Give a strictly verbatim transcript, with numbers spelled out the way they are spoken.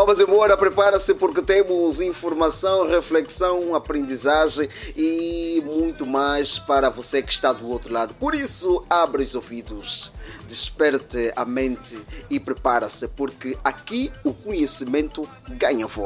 Vamos embora, prepara-se porque temos informação, reflexão, aprendizagem e muito mais para você que está do outro lado. Por isso, abre os ouvidos, desperte a mente e prepara-se porque aqui o conhecimento ganha voz.